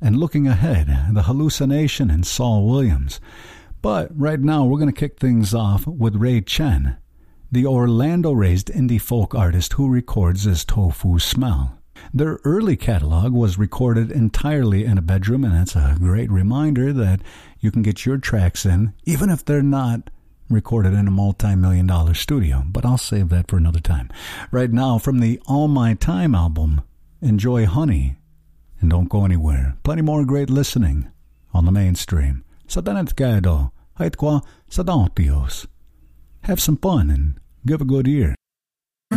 and Looking Ahead, The Hallucination, and Saul Williams. But right now, we're going to kick things off with Ray Chen, the Orlando-raised indie folk artist who records as Tofu Smell. Their early catalog was recorded entirely in a bedroom, and it's a great reminder that you can get your tracks in, even if they're not recorded in a multi-million-dollar studio. But I'll save that for another time. Right now, from the All My Time album, enjoy Honey, and don't go anywhere. Plenty more great listening on the mainstream. Sa danet kado, hait kwa sa daotios. Have some fun and give a good ear.